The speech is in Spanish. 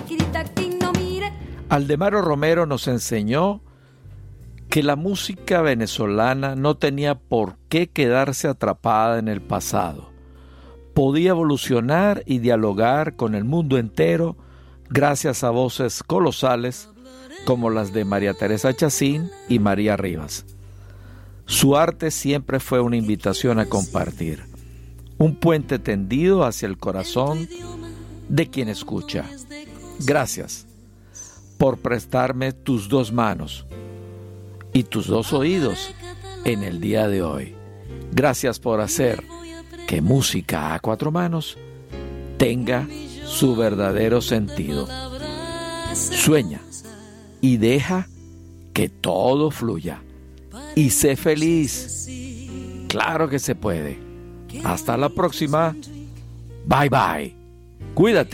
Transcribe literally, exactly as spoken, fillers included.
Aldemaro Romero nos enseñó que la música venezolana no tenía por qué quedarse atrapada en el pasado. Podía evolucionar y dialogar con el mundo entero gracias a voces colosales como las de María Teresa Chacín y María Rivas. Su arte siempre fue una invitación a compartir, un puente tendido hacia el corazón de quien escucha. Gracias por prestarme tus dos manos y tus dos oídos en el día de hoy. Gracias por hacer que Música a Cuatro Manos tenga su verdadero sentido. Sueña y deja que todo fluya. Y sé feliz. Claro que se puede. Hasta la próxima. Bye bye. Cuídate.